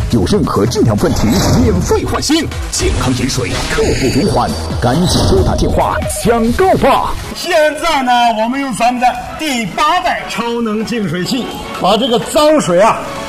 有任何质量问题免费换新，健康饮水刻不容缓，赶紧拨打电话抢购吧！ 现在呢，我们用咱们的第8代超能净水器，把这个脏水啊